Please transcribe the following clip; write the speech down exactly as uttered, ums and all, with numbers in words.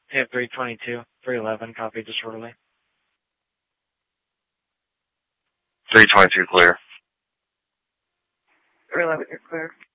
Yeah, three twenty-two, three eleven, copy disorderly. three twenty-two clear. three eleven, you're clear.